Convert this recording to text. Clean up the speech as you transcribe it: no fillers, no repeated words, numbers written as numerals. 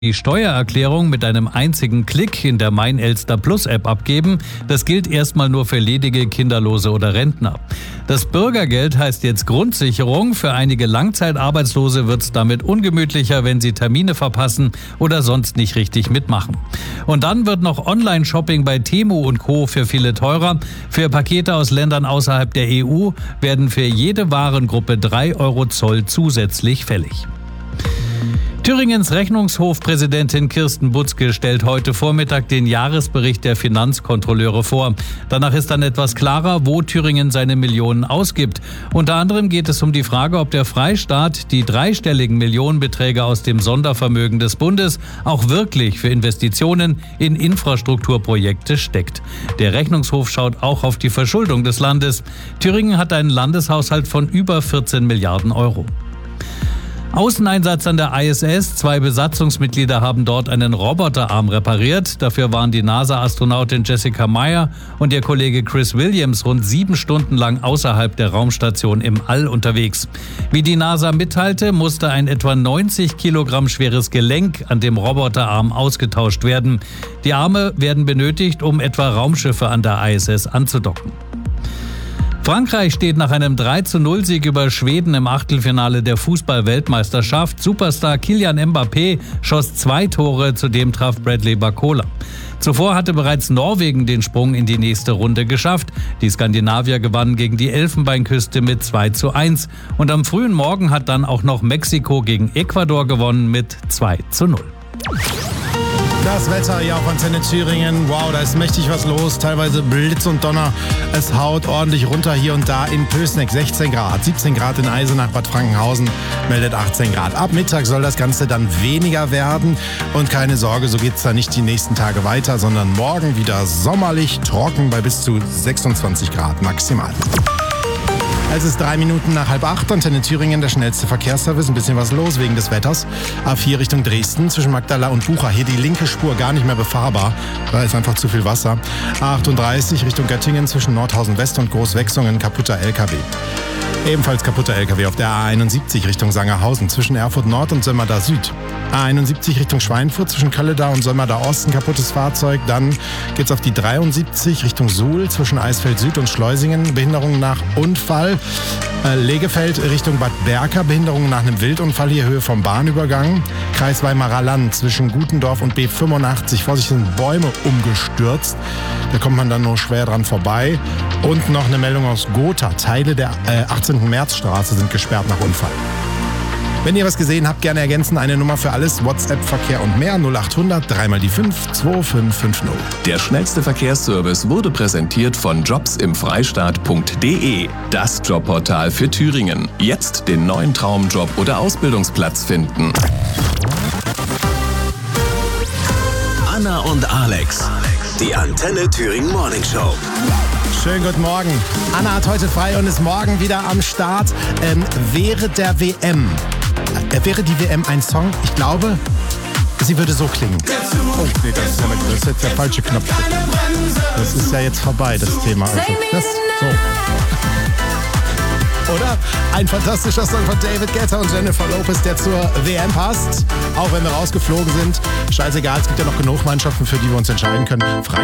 Die Steuererklärung mit einem einzigen Klick in der Mein Elster Plus App abgeben. Das gilt erstmal nur für ledige, Kinderlose oder Rentner. Das Bürgergeld heißt jetzt Grundsicherung. Für einige Langzeitarbeitslose wird es damit ungemütlicher, wenn sie Termine verpassen oder sonst nicht richtig mitmachen. Und dann wird noch Online-Shopping bei Temu und Co. für viele teurer. Für Pakete aus Ländern außerhalb der EU werden für jede Warengruppe 3 Euro Zoll zusätzlich fällig. Thüringens Rechnungshofpräsidentin Kirsten Butzke stellt heute Vormittag den Jahresbericht der Finanzkontrolleure vor. Danach ist dann etwas klarer, wo Thüringen seine Millionen ausgibt. Unter anderem geht es um die Frage, ob der Freistaat die dreistelligen Millionenbeträge aus dem Sondervermögen des Bundes auch wirklich für Investitionen in Infrastrukturprojekte steckt. Der Rechnungshof schaut auch auf die Verschuldung des Landes. Thüringen hat einen Landeshaushalt von über 14 Milliarden Euro. Außeneinsatz an der ISS. 2 Besatzungsmitglieder haben dort einen Roboterarm repariert. Dafür waren die NASA-Astronautin Jessica Meyer und ihr Kollege Chris Williams rund 7 Stunden lang außerhalb der Raumstation im All unterwegs. Wie die NASA mitteilte, musste ein etwa 90 Kilogramm schweres Gelenk an dem Roboterarm ausgetauscht werden. Die Arme werden benötigt, um etwa Raumschiffe an der ISS anzudocken. Frankreich steht nach einem 3:0-Sieg über Schweden im Achtelfinale der Fußball-Weltmeisterschaft. Superstar Kylian Mbappé schoss 2 Tore, zudem traf Bradley Barcola. Zuvor hatte bereits Norwegen den Sprung in die nächste Runde geschafft. Die Skandinavier gewannen gegen die Elfenbeinküste mit 2:1. Und am frühen Morgen hat dann auch noch Mexiko gegen Ecuador gewonnen mit 2:0. Das Wetter hier auf Antenne Thüringen. Wow, da ist mächtig was los. Teilweise Blitz und Donner. Es haut ordentlich runter hier und da in Pößneck. 16 Grad, 17 Grad in Eisenach, Bad Frankenhausen meldet 18 Grad. Ab Mittag soll das Ganze dann weniger werden. Und keine Sorge, so geht es dann nicht die nächsten Tage weiter, sondern morgen wieder sommerlich trocken bei bis zu 26 Grad maximal. Es ist 3 Minuten nach 7:30, Antenne Thüringen, der schnellste Verkehrsservice. Ein bisschen was los wegen des Wetters. A4 Richtung Dresden, zwischen Magdala und Bucha. Hier die linke Spur gar nicht mehr befahrbar. Da ist einfach zu viel Wasser. A38 Richtung Göttingen, zwischen Nordhausen West und Großwechsungen, kaputter LKW. Ebenfalls kaputter LKW auf der A71 Richtung Sangerhausen, zwischen Erfurt Nord und Sömmerda Süd. A71 Richtung Schweinfurt, zwischen Kölleda und Sömmerda Osten, kaputtes Fahrzeug. Dann geht's auf die 73 Richtung Suhl, zwischen Eisfeld Süd und Schleusingen, Behinderung nach Unfall. Legefeld Richtung Bad Berka, Behinderung nach einem Wildunfall, hier Höhe vom Bahnübergang. Kreis Weimarer Land, zwischen Gutendorf und B85, Vorsicht, sind Bäume umgestürzt. Da kommt man dann nur schwer dran vorbei. Und noch eine Meldung aus Gotha. Teile der 18. Märzstraße sind gesperrt nach Unfall. Wenn ihr was gesehen habt, gerne ergänzen. Eine Nummer für alles. WhatsApp, Verkehr und mehr. 0800 3 die 5 2550. Der schnellste Verkehrsservice wurde präsentiert von jobsimfreistaat.de. Das Jobportal für Thüringen. Jetzt den neuen Traumjob oder Ausbildungsplatz finden. Anna und Alex. Die Antenne Thüringen Morning Show. Schönen guten Morgen. Anna hat heute frei und ist morgen wieder am Start. Wäre die WM ein Song? Ich glaube, sie würde so klingen. Oh, nee, das ist jetzt der falsche Knopf. Das ist ja jetzt vorbei, das Thema. Also, so. Oder? Ein fantastischer Song von David Guetta und Jennifer Lopez, der zur WM passt. Auch wenn wir rausgeflogen sind. Scheißegal, es gibt ja noch genug Mannschaften, für die wir uns entscheiden können.